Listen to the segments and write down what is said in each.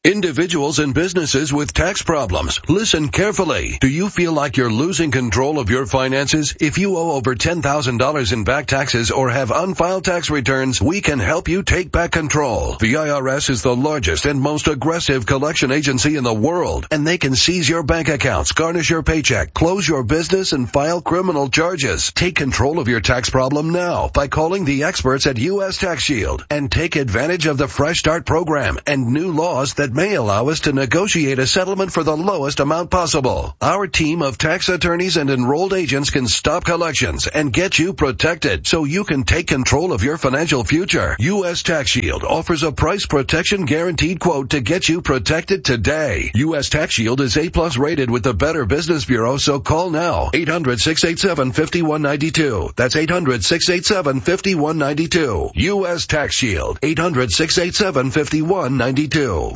Individuals and businesses with tax problems, listen carefully. Do you feel like you're losing control of your finances? If you owe over $10,000 in back taxes or have unfiled tax returns, we can help you take back control. The IRS is the largest and most aggressive collection agency in the world, and they can seize your bank accounts, garnish your paycheck, close your business, and file criminal charges. Take control of your tax problem now by calling the experts at U.S. Tax Shield and take advantage of the Fresh Start program and new laws that may allow us to negotiate a settlement for the lowest amount possible. Our team of tax attorneys and enrolled agents can stop collections and get you protected so you can take control of your financial future. U.S. Tax Shield offers a price protection guaranteed quote to get you protected today. U.S. Tax Shield is A+ rated with the Better Business Bureau, so call now. 800-687-5192. That's 800-687-5192. U.S. Tax Shield. 800-687-5192.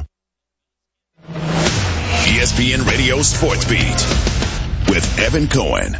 ESPN Radio Sports Beat with Evan Cohen.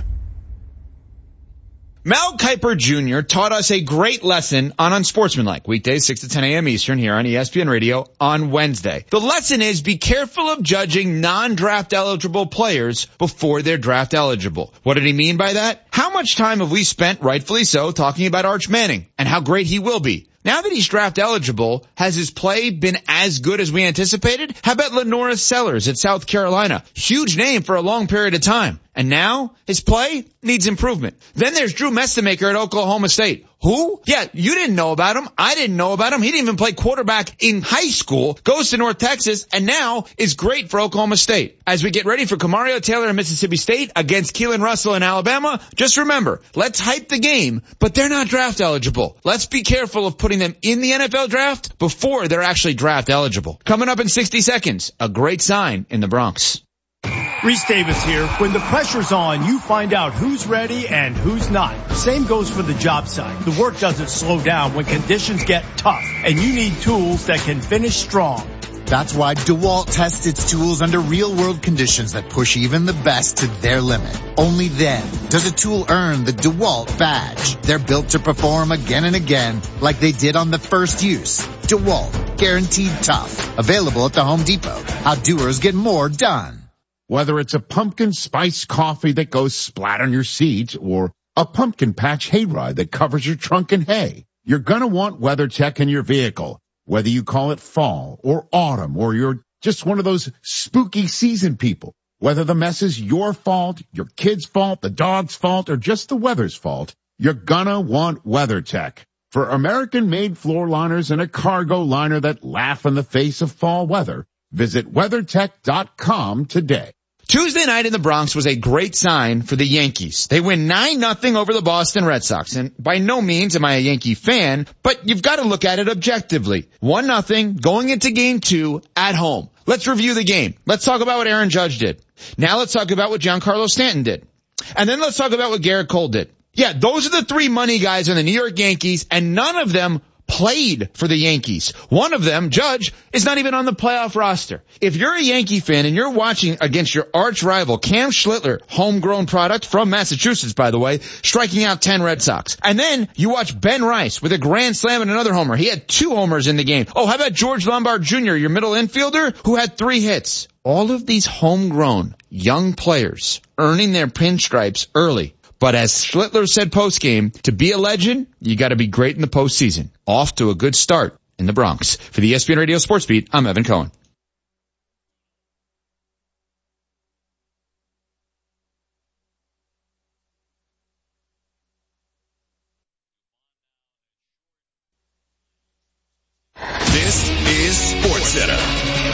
Mel Kiper Jr. taught us a great lesson on Unsportsmanlike, weekdays 6 to 10 a.m. Eastern here on ESPN Radio on Wednesday. The lesson is be careful of judging non-draft eligible players before they're draft eligible. What did he mean by that? How much time have we spent, rightfully so, talking about Arch Manning and how great he will be? Now that he's draft eligible, has his play been as good as we anticipated? How about Lenora Sellers at South Carolina? Huge name for a long period of time. And now his play needs improvement. Then there's Drew Mestemaker at Oklahoma State. Who? Yeah, you didn't know about him. I didn't know about him. He didn't even play quarterback in high school, goes to North Texas, and now is great for Oklahoma State. As we get ready for Kamario Taylor in Mississippi State against Keelan Russell in Alabama, just remember, let's hype the game, but they're not draft eligible. Let's be careful of putting them in the NFL draft before they're actually draft eligible. Coming up in 60 seconds, a great sign in the Bronx. Reese Davis here. When the pressure's on, you find out who's ready and who's not. Same goes for the job site. The work doesn't slow down when conditions get tough, and you need tools that can finish strong. That's why DeWalt tests its tools under real-world conditions that push even the best to their limit. Only then does a tool earn the DeWalt badge. They're built to perform again and again like they did on the first use. DeWalt, guaranteed tough. Available at the Home Depot. How doers get more done. Whether it's a pumpkin spice coffee that goes splat on your seat or a pumpkin patch hayride that covers your trunk in hay, you're going to want WeatherTech in your vehicle. Whether you call it fall or autumn or you're just one of those spooky season people, whether the mess is your fault, your kid's fault, the dog's fault, or just the weather's fault, you're going to want WeatherTech. For American-made floor liners and a cargo liner that laugh in the face of fall weather, visit WeatherTech.com today. Tuesday night in the Bronx was a great sign for the Yankees. They win 9-0 over the Boston Red Sox. And by no means am I a Yankee fan, but you've got to look at it objectively. 1-0 going into game 2 at home. Let's review the game. Let's talk about what Aaron Judge did. Now let's talk about what Giancarlo Stanton did. And then let's talk about what Garrett Cole did. Yeah, those are the three money guys on the New York Yankees, and none of them played for the Yankees. One of them, Judge, is not even on the playoff roster. If you're a Yankee fan and you're watching against your arch rival, Cam Schlittler, homegrown product from Massachusetts, by the way, striking out 10 Red Sox. And then you watch Ben Rice with a grand slam and another homer. He had 2 homers in the game. Oh, how about George Lombard Jr., your middle infielder, who had 3 hits? All of these homegrown young players earning their pinstripes early. But as Schlittler said postgame, to be a legend, you got to be great in the postseason. Off to a good start in the Bronx. For the ESPN Radio Sports Beat, I'm Evan Cohen. This is SportsCenter.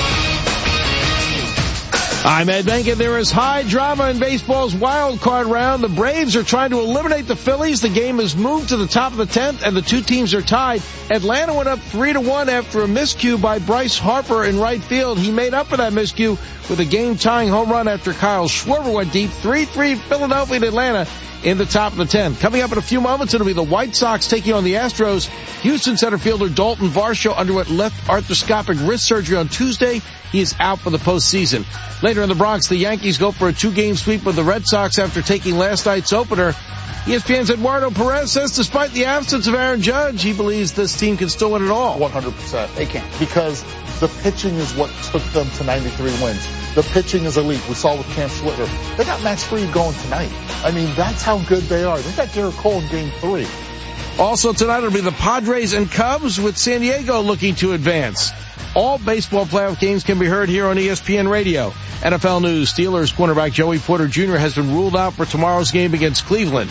I'm Ed Benkin. There is high drama in baseball's wild card round. The Braves are trying to eliminate the Phillies. The game has moved to the top of the 10th, and the two teams are tied. Atlanta went up 3-1 after a miscue by Bryce Harper in right field. He made up for that miscue with a game-tying home run after Kyle Schwarber went deep. 3-3 Philadelphia and Atlanta in the top of the 10th. Coming up in a few moments, it'll be the White Sox taking on the Astros. Houston center fielder Dalton Varsho underwent left arthroscopic wrist surgery on Tuesday. he is out for the postseason. Later in the Bronx, the Yankees go for a 2-game sweep of the Red Sox after taking last night's opener. ESPN's Eduardo Perez says despite the absence of Aaron Judge, he believes this team can still win it all. 100%. They can. Because the pitching is what took them to 93 wins. The pitching is elite. We saw with Cam Schwittler. They got Max Fried going tonight. I mean, that's how good they are. They got Garrett Cole in Game 3. Also tonight will be the Padres and Cubs with San Diego looking to advance. All baseball playoff games can be heard here on ESPN Radio. NFL news, Steelers cornerback Joey Porter Jr. has been ruled out for tomorrow's game against Cleveland.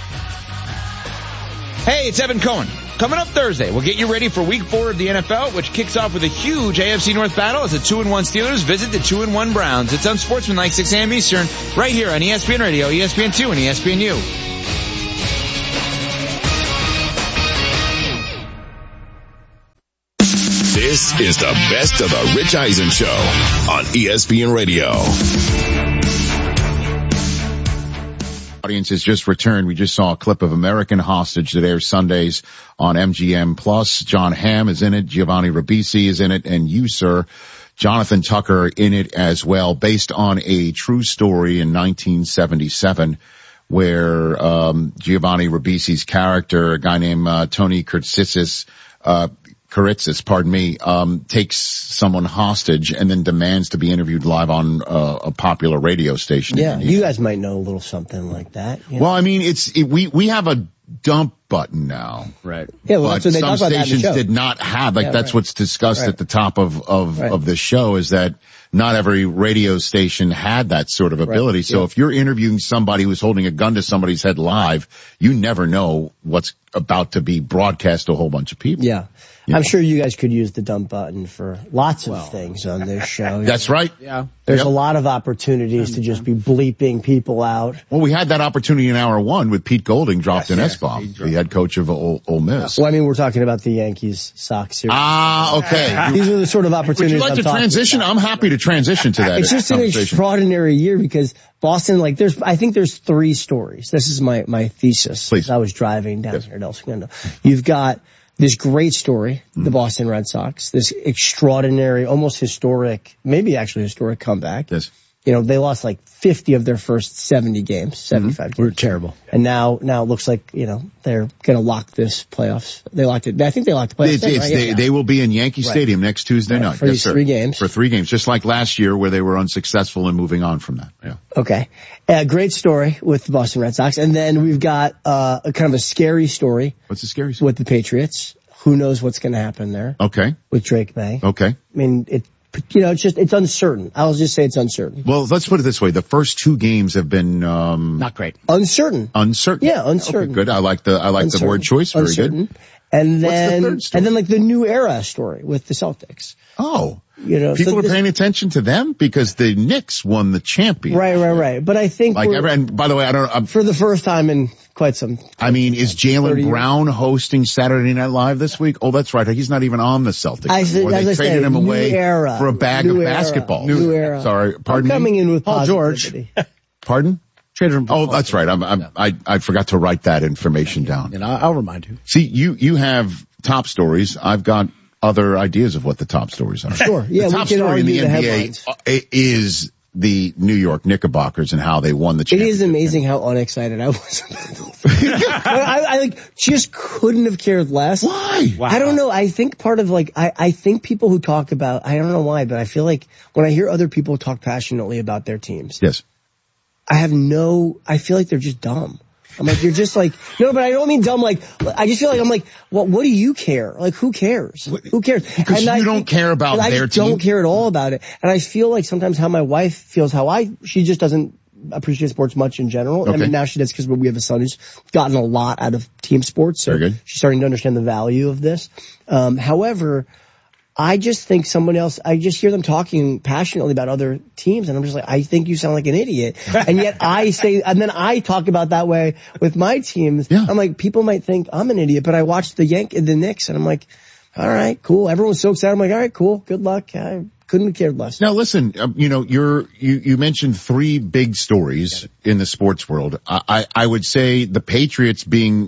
Hey, it's Evan Cohen. Coming up Thursday, we'll get you ready for Week 4 of the NFL, which kicks off with a huge AFC North battle as the 2-1 Steelers visit the 2-1 Browns. It's unsportsmanlike 6 a.m. Eastern, right here on ESPN Radio, ESPN2, and ESPNU. This is the best of the Rich Eisen Show on ESPN Radio. Audience has just returned. We just saw a clip of American Hostage that airs Sundays on MGM Plus. John Hamm is in it. Giovanni Ribisi is in it. And you, sir, Jonathan Tucker, in it as well, based on a true story in 1977 where Giovanni Ribisi's character, a guy named Tony Kuritzis, takes someone hostage and then demands to be interviewed live on a popular radio station. Yeah, you guys might know a little something like that. You know? Well, I mean, we have a dump button now. Right. Yeah, well, but that's what they some talk about stations that in the show. did not have, like, Yeah, that's right. what's discussed Right. at the top of Right. the show, is that not every radio station had that sort of ability. Right. So Yeah. if you're interviewing somebody who's holding a gun to somebody's head live, you never know what's about to be broadcast to a whole bunch of people. Yeah. Yeah. I'm sure you guys could use the dump button for lots of things on this show. That's right. Yeah. There's Yep. a lot of opportunities to just be bleeping people out. Well, we had that opportunity in hour one with Pete Golding dropped an S-bomb, the head coach of Ole Miss. Well, I mean, we're talking about the Yankees-Sox series. Ah, okay. These are the sort of Would opportunities you like I'm to talking transition? about. I'm happy to transition to that. It's just an conversation. extraordinary year because Boston, like, I think there's 3 stories. This is my thesis. Please. As I was driving down here to El Segundo. You've got this great story, the Boston Red Sox, this extraordinary, almost historic, maybe actually historic comeback. Yes. You know, they lost like 50 of their first 70 games, 75 games. We're terrible. And now it looks like, you know, they're going to lock this playoffs. They locked it. I think they locked the playoffs. Right? They will be in Yankee Stadium next Tuesday night. For these 3 games. For 3 games, just like last year where they were unsuccessful in moving on from that. Yeah. Okay. Great story with the Boston Red Sox. And then we've got a kind of a scary story What's the scary story? with the Patriots. Who knows what's going to happen there Okay. with Drake May. Okay. I mean, it's uncertain. I'll just say it's uncertain. Well, let's put it this way. The first 2 games have been, Not great. Uncertain. uncertain. Yeah, uncertain. Okay, good. I like the Uncertain. word choice. Very Uncertain. good. And What's the then, third story? and then like the new era story with the Celtics. Oh. You know, People so are this- paying attention to them because the Knicks won the championship. Right. But I think And by the way, for the first time in quite some. is 30 Jaylen years. Brown hosting Saturday Night Live this week? Oh, that's right. He's not even on the Celtics. As I They say, traded him new away era. for a bag New of era. basketball. New era. Sorry. Pardon I'm coming me? in with Paul George. positivity. Pardon? Traded him. Oh, that's right. I forgot to write that information down. And I'll remind you. See, you have top stories. I've got other ideas of what the top stories are. Sure. Yeah, the we top can story in the argue the NBA headlines. is the New York Knickerbockers and how they won the It championship. is amazing how unexcited I was. I like just couldn't have cared less. Why? Wow. I don't know. I think part of like, I think people who talk about, I don't know why, but I feel like when I hear other people talk passionately about their teams, Yes. I feel like they're just dumb. I'm like, you're just like, no, but I don't mean dumb. Like, I just feel like I'm like, well, what do you care? Like, who cares? Who cares? Because you don't care about I their just don't team? care at all about it. And I feel like sometimes how my wife feels she just doesn't appreciate sports much in general. I Okay. mean, now she does because we have a son who's gotten a lot out of team sports. So Very good. she's starting to understand the value of this. However, I just think I just hear them talking passionately about other teams and I'm just like, I think you sound like an idiot. And yet and then I talk about that way with my teams. Yeah. I'm like, people might think I'm an idiot, but I watched the Knicks and I'm like, all right, cool. Everyone's so excited. I'm like, all right, cool. Good luck. I couldn't have cared less. Now listen, you mentioned 3 big stories in the sports world. I would say the Patriots being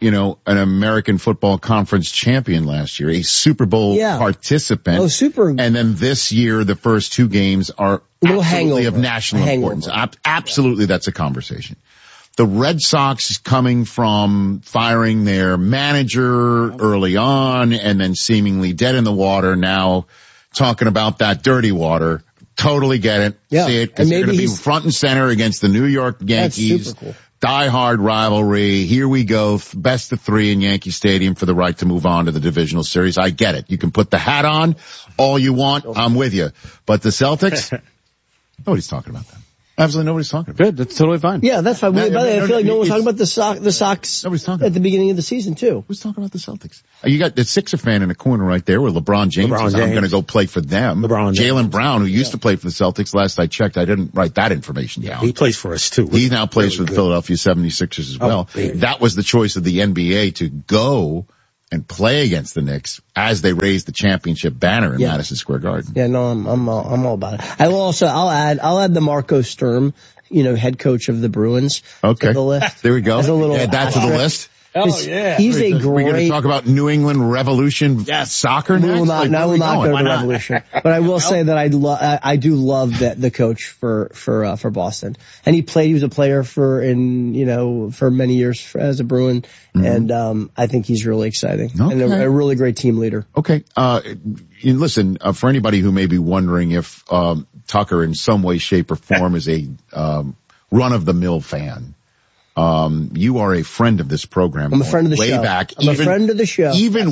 an American Football Conference champion last year, a Super Bowl participant. Oh, super. And then this year, the first 2 games are absolutely of national importance. Absolutely, that's a conversation. The Red Sox coming from firing their manager early on and then seemingly dead in the water, now talking about that dirty water. Totally get it. Yeah. See it, because they're going to be front and center against the New York Yankees. That's super cool. Die-hard rivalry. Here we go. Best of 3 in Yankee Stadium for the right to move on to the divisional series. I get it. You can put the hat on all you want. I'm with you. But the Celtics, nobody's talking about that. Absolutely nobody's talking about Good. That's totally fine. Yeah, that's fine. By the way, I feel like no one's talking about the Sox nobody's talking at the beginning of the season, too. Who's talking about the Celtics? You got the Sixer fan in the corner right there where LeBron James is. I'm going to go play for them. Jaylen Brown, who used to play for the Celtics, last I checked, I didn't write that information down. He plays for us, too. He now plays for the Philadelphia 76ers as well. That was the choice of the NBA to go and play against the Knicks as they raised the championship banner in Madison Square Garden. Yeah, no, I'm all about it. I'll add the Marco Sturm, head coach of the Bruins. Okay. To the list. There we go. Add that to the list. Oh, yeah. He's a great... We're going to talk about New England Revolution soccer next? We will not go to the Revolution. But I will say that I do love the coach for Boston. And he was a player for many years as a Bruin. Mm-hmm. And I think he's really exciting. Okay. And a really great team leader. Okay. Listen, for anybody who may be wondering if Tucker in some way, shape, or form is a run-of-the-mill fan, you are a friend of this program. I'm a friend of the way show. Back. I'm a friend of the show. Even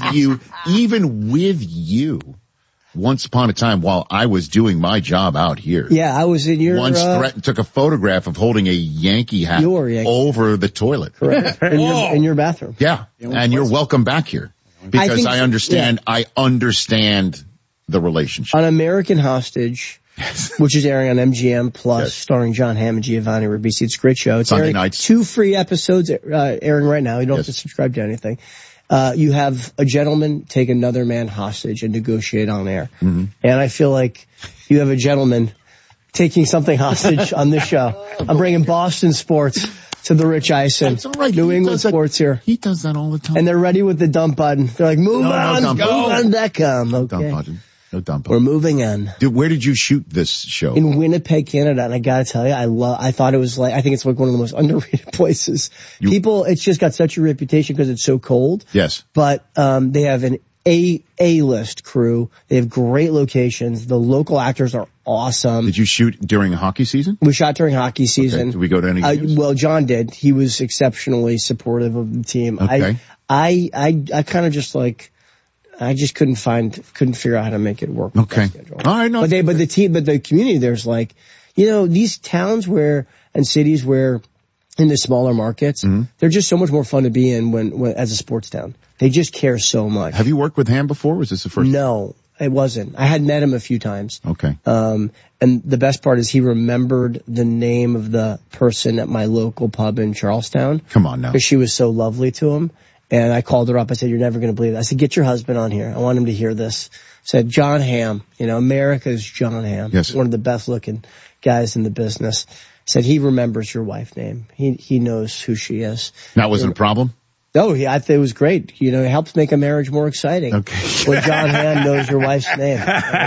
with you, once upon a time while I was doing my job out here. Yeah, I was in your... Once took a photograph of holding a Yankee hat over the toilet. Correct. In your bathroom. Yeah. And you're welcome back here. Because I understand the relationship. On American Hostage... which is airing on MGM Plus, starring John Hamm and Giovanni Ribisi. It's a great show. It's Sunday nights. 2 free episodes airing right now. You don't have to subscribe to anything. You have a gentleman take another man hostage and negotiate on air. Mm-hmm. And I feel like you have a gentleman taking something hostage on this show. I'm bringing Boston sports to the Rich Eisen. That's all right. New England sports here. He does that all the time. And they're ready with the dump button. They're like, move on.com. Okay. Dump button. No dump. We're moving on. Dude, where did you shoot this show? In Winnipeg, Canada. And I gotta tell you, I thought it was I think it's like one of the most underrated places. It's just got such a reputation because it's so cold. Yes. But, they have an A-list crew. They have great locations. The local actors are awesome. Did you shoot during hockey season? We shot during hockey season. Okay. Did we go to any games? Well, John did. He was exceptionally supportive of the team. Okay. I kind of just I just couldn't figure out how to make it work. Okay. All right. No. But the community there's these towns and cities where in the smaller markets, they're just so much more fun to be in when as a sports town. They just care so much. Have you worked with Ham before? Was this the first? No, it wasn't. I had met him a few times. Okay. And the best part is he remembered the name of the person at my local pub in Charlestown. Come on now. Because she was so lovely to him. And I called her up. I said, you're never going to believe it. I said, get your husband on here. I want him to hear this. I said, John Hamm, America's John Hamm. Yes. One of the best looking guys in the business. I said, he remembers your wife's name. He knows who she is. That wasn't a problem? No, I think it was great. It helps make a marriage more exciting. Okay. When John Hamm knows your wife's name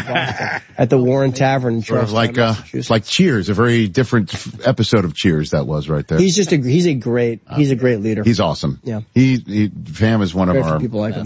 at the Warren Tavern in Charlestown, Massachusetts. Like Cheers, a very different episode of Cheers that was right there. He's a great leader. He's awesome. Yeah. Ham is one of our people like him.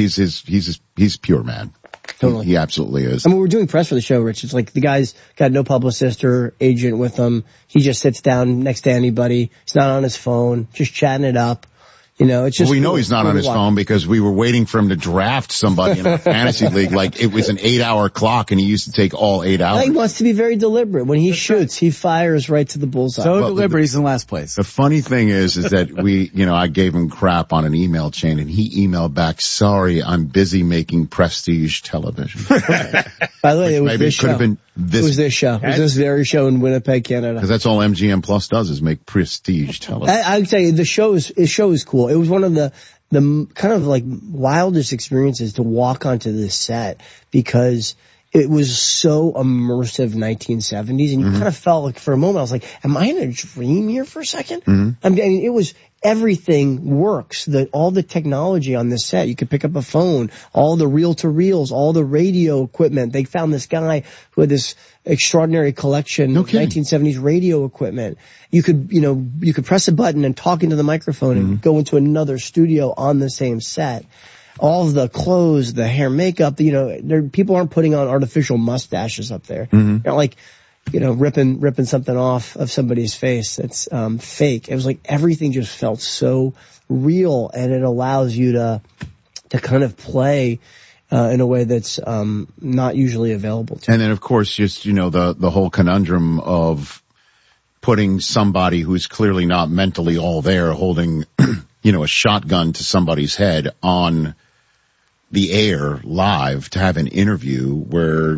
He's pure man. Totally. He absolutely is. I mean, we're doing press for the show, Rich. It's like the guy's got no publicist or agent with him. He just sits down next to anybody. He's not on his phone, just chatting it up. It's just. Well, we know he's not on his phone because we were waiting for him to draft somebody in a fantasy league. Like it was an 8-hour clock and he used to take all 8 hours. He wants to be very deliberate. When he shoots, he fires right to the bullseye. So deliberate, he's in last place. The funny thing is that I gave him crap on an email chain and he emailed back, sorry, I'm busy making prestige television. By the way, it was this show. It was this show. It was this very show in Winnipeg, Canada. Because that's all MGM Plus does is make prestige television. I would say the show is cool. It was one of the kind of like wildest experiences to walk onto this set because it was so immersive 1970s, and you kind of felt like for a moment, I was like, am I in a dream here for a second? I mean, it was, everything works. All the technology on this set, you could pick up a phone, all the reel-to-reels, all the radio equipment. They found this guy who had this extraordinary collection of 1970s radio equipment. You could press a button and talk into the microphone and go into another studio on the same set. All of the clothes, the hair, makeup, people aren't putting on artificial mustaches up there. They're not like, ripping something off of somebody's face that's fake. It was like everything just felt so real, and it allows you to kind of play in a way that's not usually available to you. And then, of course, just, the whole conundrum of putting somebody who's clearly not mentally all there holding, a shotgun to somebody's head on the air live to have an interview where,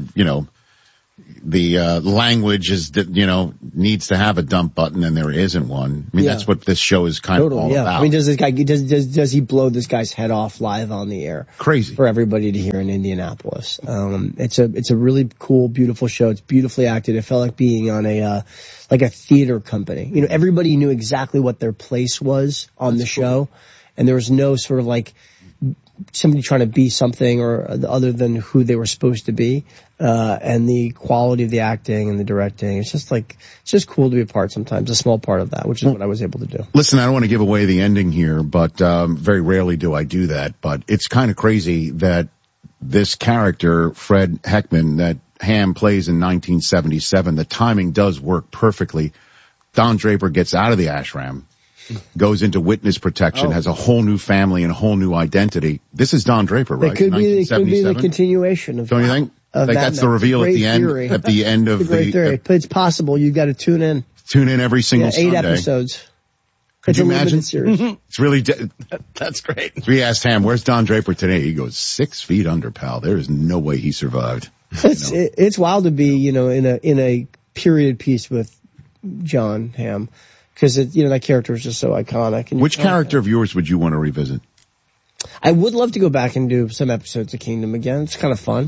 the language is, needs to have a dump button and there isn't one. I mean, that's what this show is kind of all about. I mean, does this guy, does he blow this guy's head off live on the air? Crazy. For everybody to hear in Indianapolis. It's a really cool, beautiful show. It's beautifully acted. It felt like being on a theater company. Everybody knew exactly what their place was on the show. And there was no sort of like somebody trying to be something or other than who they were supposed to be. And the quality of the acting and the directing, it's just cool to be a part sometimes, a small part of that, which is what I was able to do. Listen, I don't want to give away the ending here, but very rarely do I do that. But it's kind of crazy that this character, Fred Heckman, that Ham plays in 1977, the timing does work perfectly. Don Draper gets out of the ashram, goes into witness protection, has a whole new family and a whole new identity. This is Don Draper, right? It could be the continuation of. Don't you think? That's the reveal at the end. Theory. At the end of great theory. But it's possible. You've got to tune in. Tune in every single 8 Sunday. episodes. Could you imagine? Series. It's really. That's great. We asked Ham, "Where's Don Draper today?" He goes, 6 feet under, pal. There is no way he survived. It's wild to be, in a period piece with John Hamm, because that character is just so iconic. And which character of yours would you want to revisit? I would love to go back and do some episodes of Kingdom again. It's kind of fun.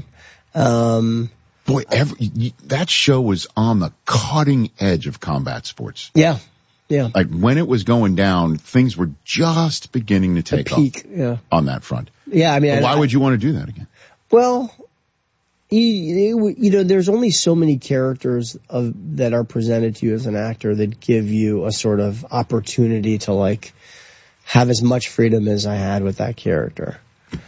Boy, that show was on the cutting edge of combat sports. Yeah. Yeah. Like when it was going down, things were just beginning to take off on that front. Yeah, I mean, why would you want to do that again? Well, there's only so many characters that are presented to you as an actor that give you a sort of opportunity to have as much freedom as I had with that character.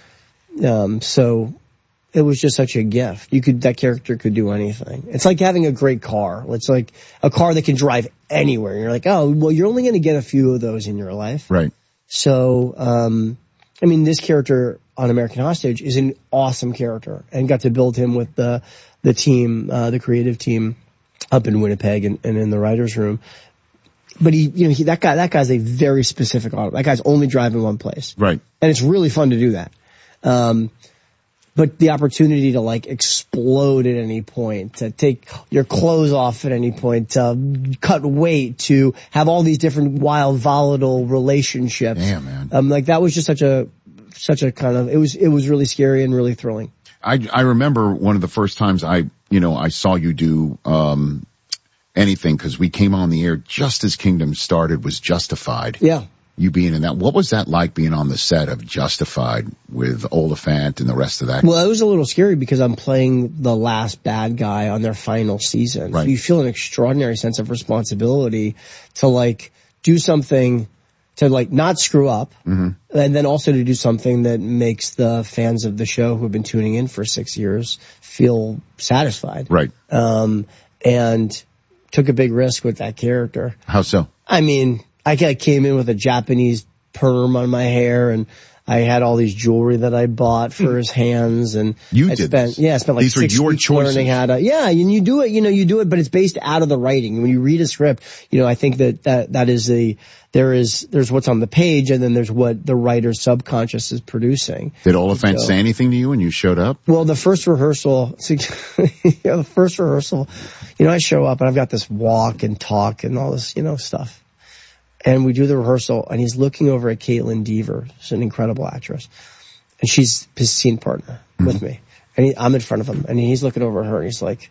So it was just such a gift. That character could do anything. It's like having a great car. It's like a car that can drive anywhere. And you're like, oh, well, you're only going to get a few of those in your life. Right. So, this character on American Hostage is an awesome character, and got to build him with the team, the creative team up in Winnipeg and in the writer's room. But that guy's a very specific auto. That guy's only driving one place. Right. And it's really fun to do that. But the opportunity to explode at any point, to take your clothes off at any point, to cut weight, to have all these different wild, volatile relationships. Damn, man. That was just such a kind of, it was really scary and really thrilling. I remember one of the first times I saw you do, anything, because we came on the air just as Kingdom started, was Justified. Yeah. You being in that, what was that like being on the set of Justified with Oliphant and the rest of that? Well, it was a little scary because I'm playing the last bad guy on their final season. Right. So you feel an extraordinary sense of responsibility to do something to not screw up, and then also to do something that makes the fans of the show who have been tuning in for 6 years feel satisfied. Right. And took a big risk with that character. How so? I mean, I came in with a Japanese perm on my hair, and I had all these jewelry that I bought for his hands, and I spent 6 weeks learning how to, and you do it, but it's based out of the writing. When you read a script, I think that is there's what's on the page, and then there's what the writer's subconscious is producing. Did Oliphant say anything to you when you showed up? Well, the first rehearsal, I show up and I've got this walk and talk and all this, stuff. And we do the rehearsal, and he's looking over at Caitlin Dever, who's an incredible actress. And she's his scene partner with me. And I'm in front of him, and he's looking over at her, and he's like,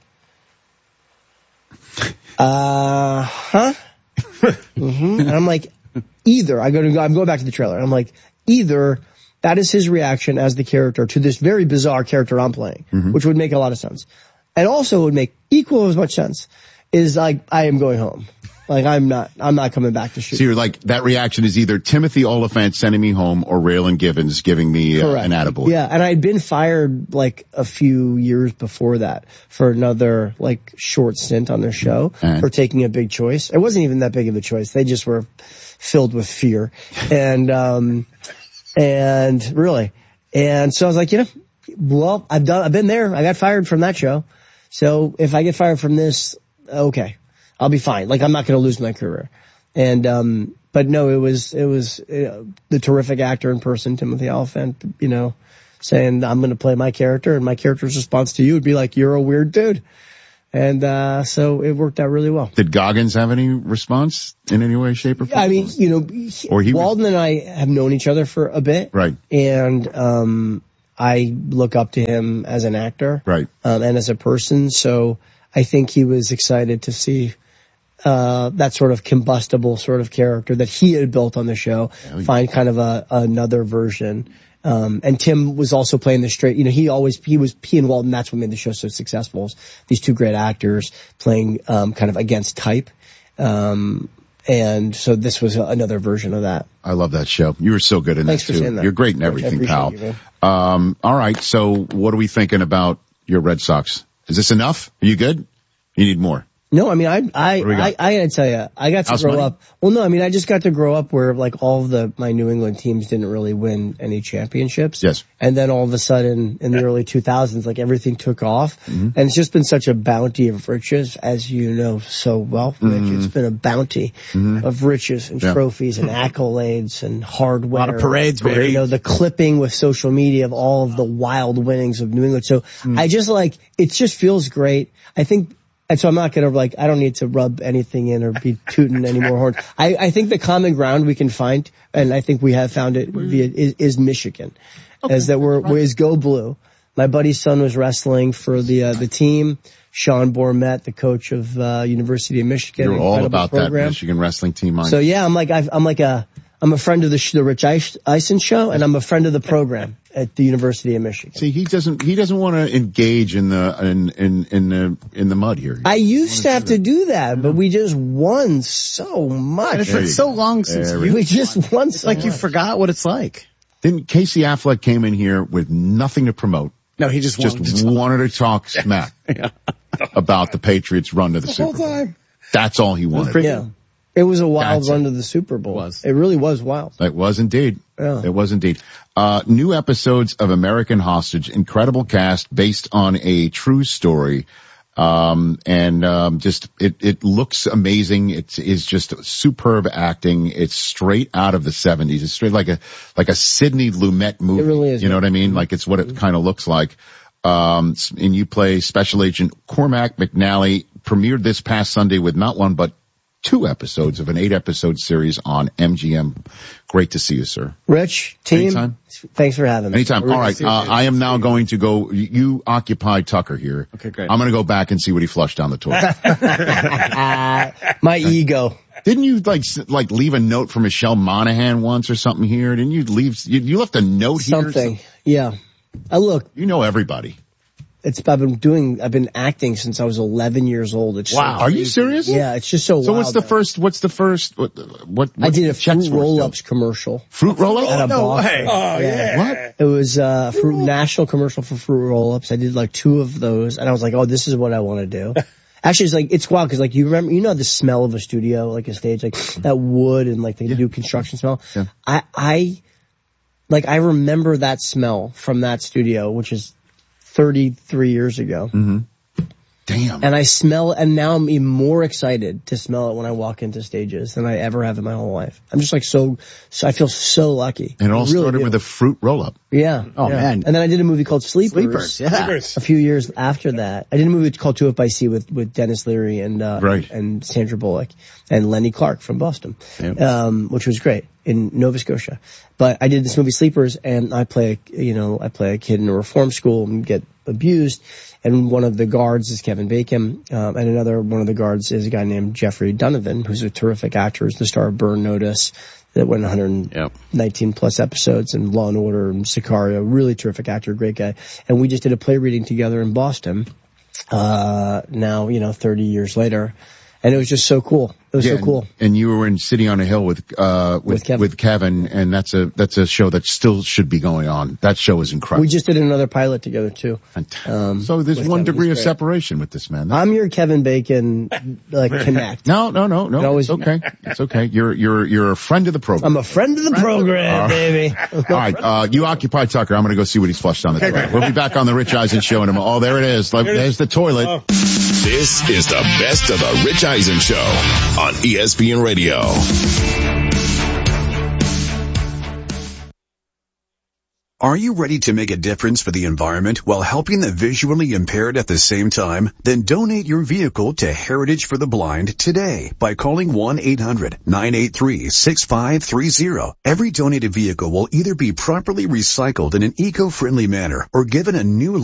huh? Mm-hmm. And I'm like, either, I'm going back to the trailer, and I'm like, either that is his reaction as the character to this very bizarre character I'm playing, which would make a lot of sense. And also would make equal as much sense is like, I am going home. Like, I'm not coming back to shoot. So you're like, that reaction is either Timothy Oliphant sending me home or Raylan Givens giving me an attaboy. Yeah, and I'd been fired like a few years before that for another like short stint on their show for taking a big choice. It wasn't even that big of a choice. They just were filled with fear. And really. And so I was like, well, I've been there. I got fired from that show. So if I get fired from this, okay. I'll be fine. Like, I'm not going to lose my career. And, but no, it was the terrific actor in person, Timothy Oliphant, saying, I'm going to play my character, and my character's response to you would be like, you're a weird dude. And, so it worked out really well. Did Goggins have any response in any way, shape, or form? I mean, Walden and I have known each other for a bit. Right. And, I look up to him as an actor. Right. And as a person. So I think he was excited to see that sort of combustible sort of character that he had built on the show, find kind of another version. And Tim was also playing the straight, he and Walden, that's what made the show so successful. These two great actors playing, kind of against type. And so this was another version of that. I love that show. You were so good in Thanks that for too. saying that. You're great in everything, pal. You, all right. So what are we thinking about your Red Sox? Is this enough? Are you good? You need more. No, I mean, I gotta tell you, I got to grow up. Well, no, I mean, I just got to grow up where like all of my New England teams didn't really win any championships. Yes. And then all of a sudden in the early 2000s, like everything took off. And it's just been such a bounty of riches, as you know so well, Rich. It's been a bounty of riches and trophies and accolades and hard wear. A lot of parades, baby. The clipping with social media of all of the wild winnings of New England. So I just it just feels great. I think. And so I'm not going to I don't need to rub anything in or be tooting any more horns. I think the common ground we can find, and I think we have found it is Michigan. Okay. Is Go Blue. My buddy's son was wrestling for the team. Sean Bourmet, the coach of, University of Michigan. You're all about program. That Michigan wrestling team. So yeah, I'm a friend of the Rich Eisen show, and I'm a friend of the program at the University of Michigan. See, he doesn't want to engage in the mud here. I used to have to do that, but we just won so much. It's so long since we just won. So like you forgot what it's like. Didn't Casey Affleck came in here with nothing to promote? No, he just wanted to talk smack about the Patriots' run to the Super Bowl. That's all he wanted. Yeah. It was a wild run to the Super Bowl. It really was wild. It was indeed. Yeah. It was indeed. New episodes of American Hostage, incredible cast based on a true story. It looks amazing. It is just superb acting. It's straight out of the 70s. It's straight like a Sidney Lumet movie. It really is. You know what I mean? Like it's what it kind of looks like. And you play Special Agent Cormac McNally, premiered this past Sunday with not one, but 2 episodes of an 8-episode series on MGM. Great to see you, sir. Rich, team, anytime. Thanks for having me. Anytime. All right. I am now going to go. You occupy Tucker here. Okay, great. I'm going to go back and see what he flushed down the toilet. My ego. Didn't you like leave a note for Michelle Monaghan once or something here? Didn't you leave? You left a note here. Something. Yeah. Look. You know everybody. I've been acting since I was 11 years old. It's wow. Are you serious? Yeah, it's just so wild. So what's the first, what I did a Fruit Roll-Ups commercial. Fruit Roll-Ups? At a no bar. way. Oh, yeah. What? It was a national commercial for Fruit Roll-Ups. I did 2 of those, and I was like, oh, this is what I want to do. Actually, it's wild, because you remember, the smell of a studio, like a stage, that wood and they do construction smell. Yeah. I remember that smell from that studio, which is 33 years ago. Mm-hmm. Damn. And I smell it, and now I'm even more excited to smell it when I walk into stages than I ever have in my whole life. I'm just so I feel so lucky. And it all started with a fruit roll-up. Yeah. Oh, yeah. man. And then I did a movie called Sleepers, yeah. a few years after that. I did a movie called To It by Sea with Dennis Leary and and Sandra Bullock and Lenny Clark from Boston, which was great in Nova Scotia. But I did this movie Sleepers, and I play a kid in a reform school and get abused. And one of the guards is Kevin Bacon, and another one of the guards is a guy named Jeffrey Donovan, who's a terrific actor, who's the star of Burn Notice, that went 119 plus episodes, and Law and Order and Sicario. Really terrific actor, great guy. And we just did a play reading together in Boston, now, 30 years later. And it was just so cool. It was so cool. And you were in City on a Hill with Kevin, and that's a show that still should be going on. That show is incredible. We just did another pilot together too. So there's one degree of separation with this man. I'm your Kevin Bacon, connect. No. It's okay. It's okay. You're a friend of the program. I'm a friend of the program, baby. All right. You occupy Tucker. I'm going to go see what he's flushed on the toilet. We'll be back on the Rich Eisen show in a moment. Oh, there it is. There's the toilet. This is the best of the Rich Eisen Show on ESPN Radio. Are you ready to make a difference for the environment while helping the visually impaired at the same time? Then donate your vehicle to Heritage for the Blind today by calling 1-800-983-6530. Every donated vehicle will either be properly recycled in an eco-friendly manner or given a new